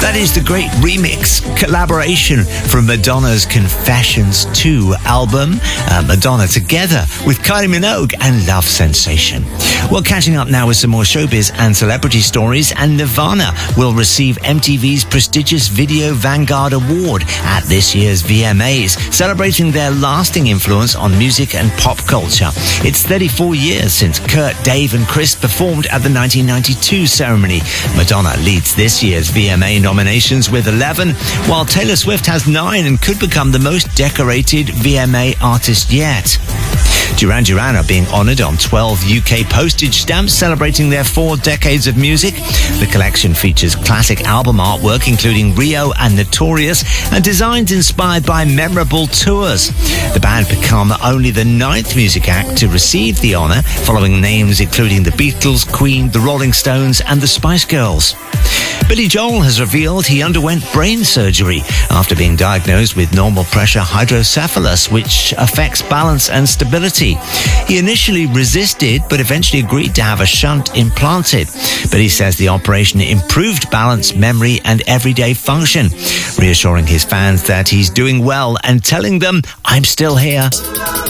That is the great remix collaboration from Madonna's Confessions 2 album. Madonna together with Kylie Minogue and Love Sensation. Well, catching up now with some more showbiz and celebrity stories, and Nirvana will receive MTV's prestigious Video Vanguard Award at this year's VMAs, celebrating their lasting influence on music and pop culture. It's 34 years since Kurt, Dave and Chris performed at the 1992 ceremony. Madonna leads this year's VMA nominations with 11, while Taylor Swift has 9 and could become the most decorated VMA artist yet. Duran Duran are being honoured on 12 UK postage stamps celebrating their 4 decades of music. The collection features classic album artwork including Rio and Notorious, and designs inspired by memorable tours. The band become only the 9th music act to receive the honour, following names including the Beatles, Queen, the Rolling Stones and the Spice Girls. Billy Joel has revealed he underwent brain surgery after being diagnosed with normal pressure hydrocephalus, which affects balance and stability. He initially resisted, but eventually agreed to have a shunt implanted. But he says the operation improved balance, memory and everyday function, reassuring his fans that he's doing well and telling them, "I'm still here."